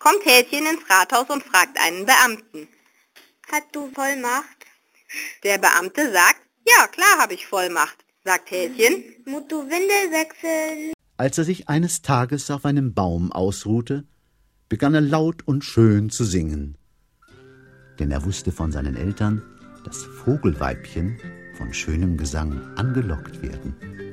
kommt Häschen ins Rathaus und fragt einen Beamten. Hast du Vollmacht? Der Beamte sagt, ja, klar habe ich Vollmacht, sagt Häschen. Musst du Windel wechseln? Als er sich eines Tages auf einem Baum ausruhte, begann er laut und schön zu singen. Denn er wusste von seinen Eltern, dass Vogelweibchen von schönem Gesang angelockt werden.